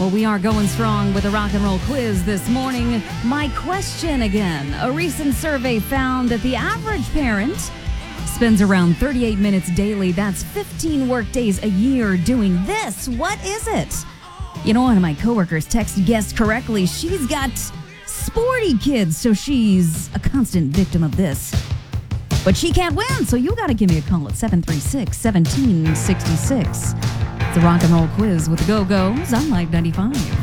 Well, we are going strong with a rock and roll quiz this morning. My question again. A recent survey found that the average parent spends around 38 minutes daily. That's 15 work days a year doing this. What is it? You know, one of my coworkers guessed correctly. She's got sporty kids, so she's a constant victim of this. But she can't win, so you got to give me a call at 736-1766. It's a rock and roll quiz with the Go-Go's on Live 95.